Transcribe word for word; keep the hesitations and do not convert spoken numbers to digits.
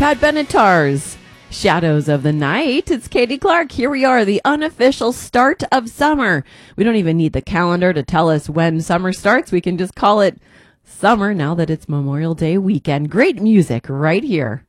Pat Benatar's Shadows of the Night. It's Katie Clark. Here we are, the unofficial start of summer. We don't even need the calendar to tell us when summer starts. We can just call it summer now that it's Memorial Day weekend. Great music right here.